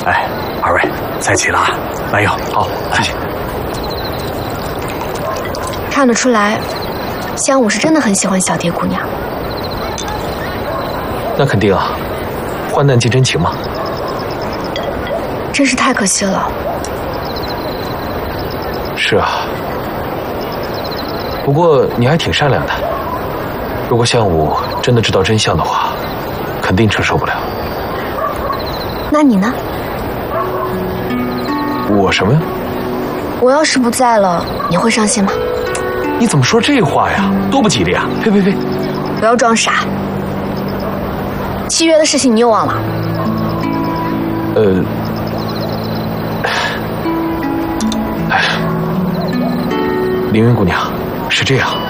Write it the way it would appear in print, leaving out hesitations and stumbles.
哎，二位在一起了啊！来哟，好，谢谢。 看得出来，香武是真的很喜欢小蝶姑娘。 那肯定啊，患难见真情嘛。 真是太可惜了。 是啊，不过你还挺善良的。如果项武真的知道真相的话，肯定承受不了。 那你呢？ 我什么呀？ 我要是不在了，你会伤心吗？ 你怎么说这话呀？多不吉利啊！呸呸呸！ 不要装傻。契约的事情你又忘了？ 凌云姑娘，是这样。